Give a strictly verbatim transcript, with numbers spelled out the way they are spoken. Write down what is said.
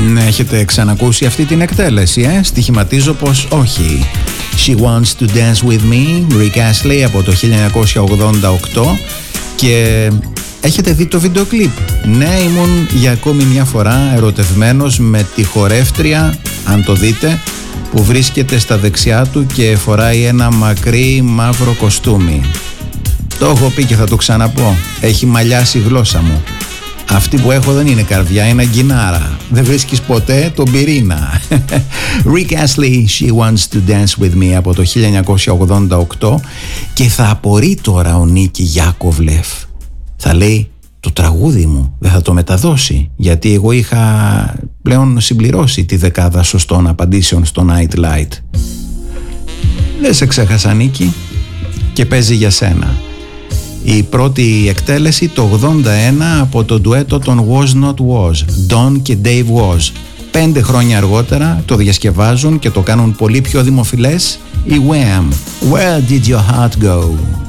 Έχετε ξανακούσει αυτή την εκτέλεση, ε? Στοιχηματίζω πως όχι. She Wants to Dance With Me, Rick Astley από το χίλια εννιακόσια ογδόντα οκτώ. Και έχετε δει το βίντεο κλιπ? Ναι, ήμουν για ακόμη μια φορά ερωτευμένος με τη χορεύτρια, αν το δείτε, που βρίσκεται στα δεξιά του και φοράει ένα μακρύ μαύρο κοστούμι. Το έχω πει και θα το ξαναπώ, έχει μαλλιάσει η γλώσσα μου. Αυτή που έχω δεν είναι καρδιά, είναι αγκινάρα. Δεν βρίσκεις ποτέ τον πυρήνα. Rick Astley, She Wants to Dance With Me από το χίλια εννιακόσια ογδόντα οκτώ. Και θα απορεί τώρα ο Νίκη Γιάκοβλεφ. Θα λέει, το τραγούδι μου δεν θα το μεταδώσει, γιατί εγώ είχα πλέον συμπληρώσει τη δεκάδα σωστών απαντήσεων στο Night Light. Δεν σε ξέχασα, Νίκη, και παίζει για σένα. Η πρώτη εκτέλεση το ογδόντα ένα από το ντουέτο των Was Not Was, Don και Dave Was. Πέντε χρόνια αργότερα το διασκευάζουν και το κάνουν πολύ πιο δημοφιλές οι Wham! Where Did Your Heart Go?